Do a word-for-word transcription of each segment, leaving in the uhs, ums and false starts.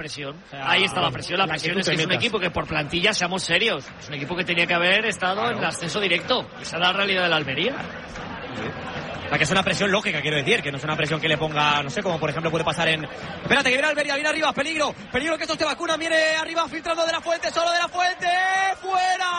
presión. O sea, ahí está la presión. La, la presión es que es un equipo que por plantilla, seamos serios, es un equipo que tenía que haber estado claro. en el ascenso directo. Esa es la realidad de la Almería. Sí. La que es una presión lógica, quiero decir, que no es una presión que le ponga, no sé, como por ejemplo puede pasar en... Espérate, que viene Almería, viene arriba, peligro, peligro que estos te vacunan, viene arriba filtrando de la Fuente, solo de la Fuente, ¡fuera!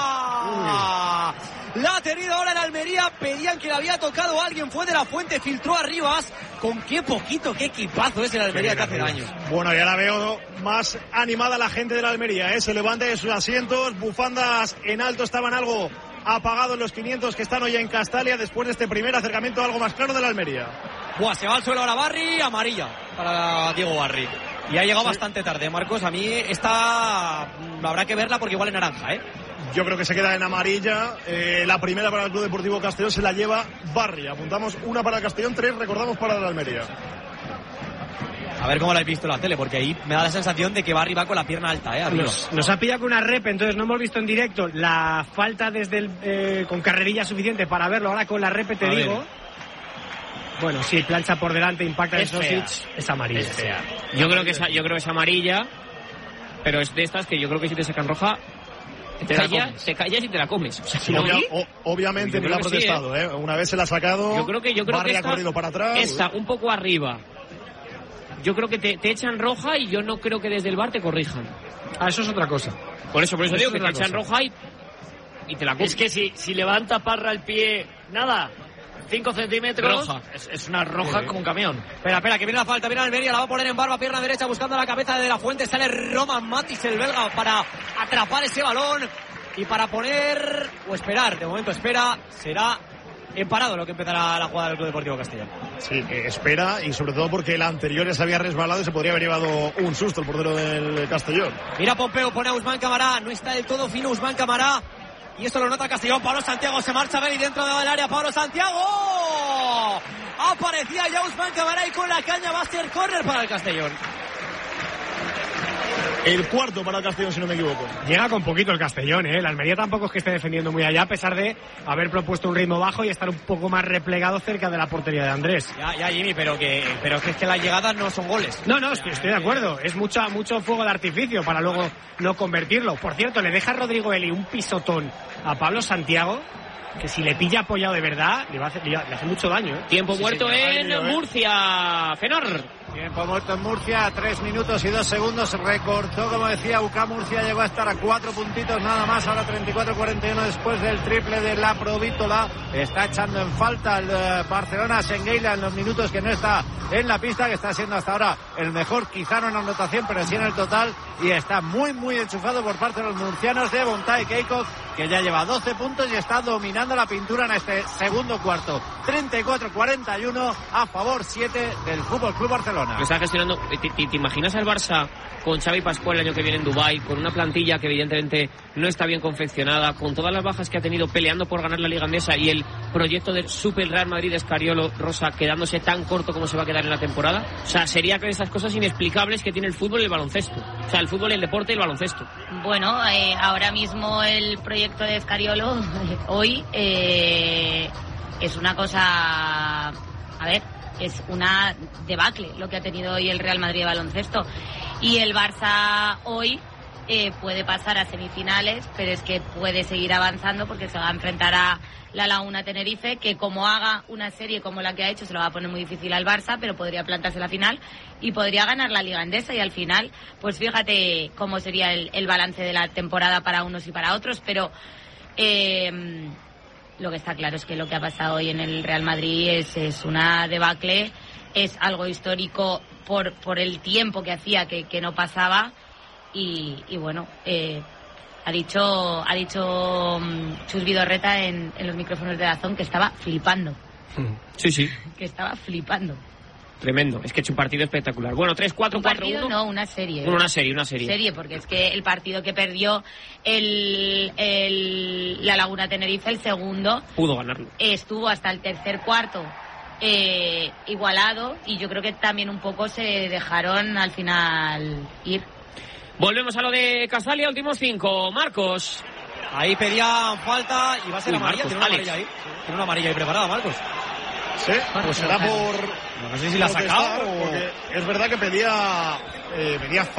Uy. La ha tenido ahora en Almería, pedían que le había tocado a alguien, fue de la Fuente, filtró a Rivas, con qué poquito, qué equipazo es el Almería que hace años. Bueno, ya la veo más animada la gente de la Almería, ¿eh? Se levanta de sus asientos, bufandas en alto, estaban algo apagados los quinientos que están hoy en Castalia después de este primer acercamiento algo más claro de la Almería. Buah, se va al suelo ahora Barry, amarilla para Diego Barry. Y ha llegado sí. bastante tarde, Marcos. A mí esta habrá que verla porque igual es naranja, ¿eh? Yo creo que se queda en amarilla. Eh, la primera para el Club Deportivo Castellón se la lleva Barry. Apuntamos una para el Castellón, tres recordamos para la Almería. A ver cómo la habéis visto en la tele, porque ahí me da la sensación de que Barry va con la pierna alta, ¿eh? Nos, nos ha pillado con una rep, entonces no hemos visto en directo la falta desde el, eh, con carrerilla suficiente para verlo. Ahora con la rep te a digo. Ver. Bueno, sí, plancha por delante, impacta en Sosic, es amarilla. Es fea. Yo creo que es, yo creo que es amarilla, pero es de estas que yo creo que si te sacan roja, te, callas, te callas y te la comes. O sea, si Obvia, no, o, obviamente ni la ha protestado, sí, ¿eh? ¿eh? Una vez se la ha sacado, yo creo que, yo creo Barry que ha corrido para atrás. Está un poco arriba. Yo creo que te, te echan roja y yo no creo que desde el bar te corrijan. Ah, eso es otra cosa. Por eso, por eso, eso digo que te echan cosa. roja y, y te la comes. Es que si, si levanta Parra el pie, nada, cinco centímetros, roja. Es, es una roja sí. como un camión. Espera, espera, que viene la falta, viene Almería, la va a poner en barba, pierna derecha, buscando la cabeza de la Fuente, sale Roman Matis, el belga, para atrapar ese balón y para poner, o esperar, de momento espera, será... en parado lo que empezará la jugada del Club Deportivo Castellón. Sí, eh, espera, y sobre todo porque el anterior ya se había resbalado y se podría haber llevado un susto el portero del Castellón. Mira Pompeu, pone a Usman Camará, no está del todo fino Usman Camará, y esto lo nota Castellón. Pablo Santiago se marcha a ver y dentro del área Pablo Santiago aparecía ya Usman Camará y con la caña va a ser córner para el Castellón. El cuarto para el Castellón, si no me equivoco. Llega con poquito el Castellón, ¿eh? La Almería tampoco es que esté defendiendo muy allá, a pesar de haber propuesto un ritmo bajo y estar un poco más replegado cerca de la portería de Andrés. Ya, ya Jimmy, pero que pero es que, es que las llegadas no son goles. No, no, estoy, estoy de acuerdo. Es mucho, mucho fuego de artificio para luego no convertirlo. Por cierto, le deja Rodrigo Eli un pisotón a Pablo Santiago, que si le pilla apoyado de verdad, le va a hacer, le hace mucho daño, ¿eh? Tiempo sí, muerto señor. en Ay, Murcia, Fenor. Tiempo muerto en Murcia, tres minutos y dos segundos, recortó, como decía, U C A Murcia, llegó a estar a cuatro puntitos nada más, ahora treinta y cuatro cuarenta y uno después del triple de la Provítola, está echando en falta el uh, Barcelona Sengueila en los minutos que no está en la pista, que está siendo hasta ahora el mejor, quizá no en la anotación, pero sí en el total, y está muy muy enchufado por parte de los murcianos de Bontay Keikok, que ya lleva doce puntos y está dominando la pintura en este segundo cuarto, treinta y cuatro cuarenta y uno a favor siete del Fútbol Club Barcelona. Lo está gestionando. ¿Te, te, ¿Te imaginas al Barça con Xavi Pascual el año que viene en Dubái, con una plantilla que evidentemente no está bien confeccionada, con todas las bajas que ha tenido peleando por ganar la Liga Andesa y el proyecto del Super Real Madrid de Escariolo Rosa quedándose tan corto como se va a quedar en la temporada? O sea, sería que esas cosas inexplicables que tiene el fútbol y el baloncesto. O sea, el fútbol, el deporte y el baloncesto. Bueno, eh, ahora mismo el proyecto de Escariolo hoy eh, es una cosa... A ver... es una debacle lo que ha tenido hoy el Real Madrid de baloncesto, y el Barça hoy eh, puede pasar a semifinales, pero es que puede seguir avanzando porque se va a enfrentar a la Laguna Tenerife, que como haga una serie como la que ha hecho se lo va a poner muy difícil al Barça, pero podría plantarse la final y podría ganar la Liga Endesa, y al final pues fíjate cómo sería el, el balance de la temporada para unos y para otros, pero eh, lo que está claro es que lo que ha pasado hoy en el Real Madrid es, es una debacle, es algo histórico por, por el tiempo que hacía que, que no pasaba, y, y bueno, eh, ha dicho ha dicho um, Chus Vidorreta en, en los micrófonos de Dazón que estaba flipando. Sí, sí. Que estaba flipando. Tremendo, es que ha hecho un partido espectacular. Bueno, tres cuatro cuatro uno. Un partido, no, una serie. Una serie, una serie. Serie, porque es que el partido que perdió el, el la Laguna Tenerife, el segundo... Pudo ganarlo. Estuvo hasta el tercer cuarto eh, igualado, y yo creo que también un poco se dejaron al final ir. Volvemos a lo de Castalia, últimos cinco. Marcos. Ahí pedían falta y va a ser Uy, amarilla. Marcos, Tiene una Alex. amarilla ahí. Tiene una amarilla ahí preparada, Marcos. Sí, pues será por... No sé si la ha sacado o... porque es verdad que pedía eh, venía